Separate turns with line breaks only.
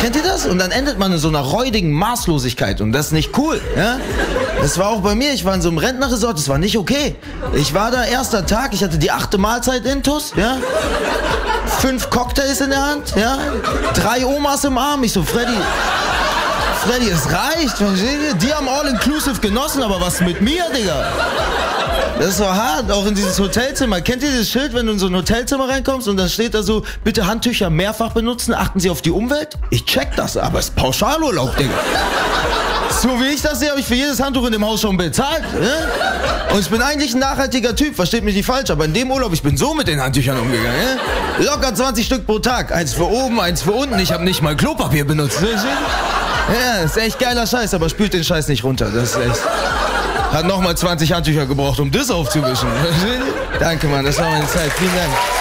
Kennt ihr das? Und dann endet man in so einer räudigen Maßlosigkeit und das ist nicht cool, ja? Das war auch bei mir, ich war in so einem Rentnerresort, das war nicht okay. Ich war da, erster Tag, ich hatte die 8. Mahlzeit intus, ja? 5 Cocktails in der Hand, ja? 3 Omas im Arm, ich so, Freddy, es reicht, die haben All-Inclusive genossen, aber was mit mir, Digga? Das war hart, auch in dieses Hotelzimmer. Kennt ihr dieses Schild, wenn du in so ein Hotelzimmer reinkommst und dann steht da so, bitte Handtücher mehrfach benutzen, achten Sie auf die Umwelt? Ich check das, aber es ist Pauschalurlaub, Digga. So wie ich das sehe, habe ich für jedes Handtuch in dem Haus schon bezahlt. Ne? Und ich bin eigentlich ein nachhaltiger Typ, versteht mich nicht falsch, aber in dem Urlaub, ich bin so mit den Handtüchern umgegangen. Ne? Locker 20 Stück pro Tag, eins für oben, eins für unten. Ich habe nicht mal Klopapier benutzt. Ne? Ja, ist echt geiler Scheiß, aber spült den Scheiß nicht runter. Das ist echt... Hat nochmal 20 Handtücher gebraucht, um das aufzuwischen. Danke, Mann, das war meine Zeit. Vielen Dank.